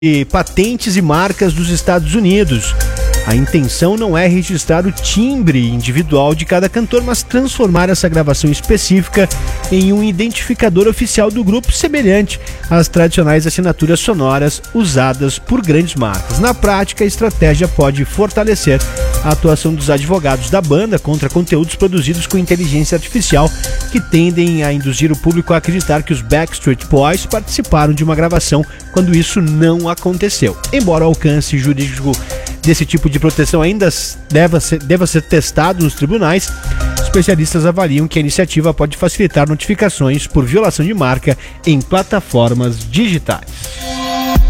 de patentes e marcas dos Estados Unidos. A intenção não é registrar o timbre individual de cada cantor, mas transformar essa gravação específica em um identificador oficial do grupo, semelhante às tradicionais assinaturas sonoras usadas por grandes marcas. Na prática, a estratégia pode fortalecer a atuação dos advogados da banda contra conteúdos produzidos com inteligência artificial, que tendem a induzir o público a acreditar que os Backstreet Boys participaram de uma gravação quando isso não aconteceu. Embora o alcance jurídico desse tipo de proteção ainda deva ser testado nos tribunais, especialistas avaliam que a iniciativa pode facilitar notificações por violação de marca em plataformas digitais.